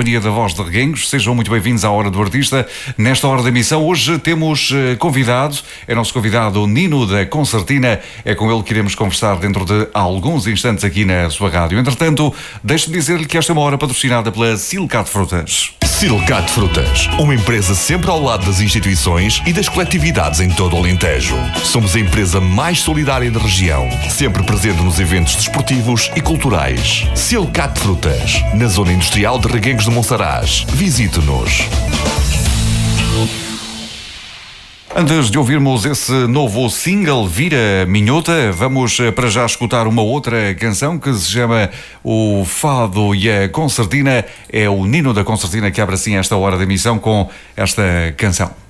Companhia da Voz de Reguengos. Sejam muito bem-vindos à Hora do Artista. Nesta hora da emissão, hoje temos convidado, é nosso convidado o Nino da Concertina. É com ele que iremos conversar dentro de alguns instantes aqui na sua rádio. Entretanto, deixe-me dizer-lhe que esta é uma hora patrocinada pela Silcat Frutas. Silcat Frutas, uma empresa sempre ao lado das instituições e das coletividades em todo o Alentejo. Somos a empresa mais solidária da região, sempre presente nos eventos desportivos e culturais. Silcat Frutas, na zona industrial de Reguengos de Monsaraz. Visite-nos. Antes de ouvirmos esse novo single, Vira Minhota, vamos para já escutar uma outra canção que se chama O Fado e a Concertina. É o Nino da Concertina que abre assim esta hora da emissão com esta canção.